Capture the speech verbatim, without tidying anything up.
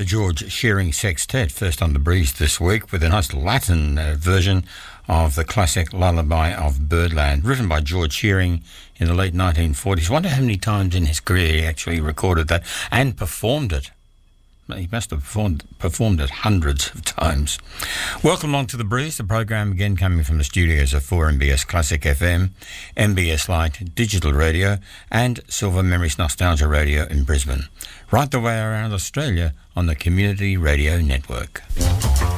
George Shearing Sextet, first on the breeze this week, with a nice Latin uh, version of the classic Lullaby of Birdland, written by George Shearing in the late nineteen forties. I wonder how many times in his career he actually recorded that and performed it. He must have performed, performed it hundreds of times. Welcome along to The Breeze, the program again coming from the studios of four M B S Classic F M, M B S Lite Digital Radio and Silver Memories Nostalgia Radio in Brisbane. Right the way around Australia on the Community Radio Network.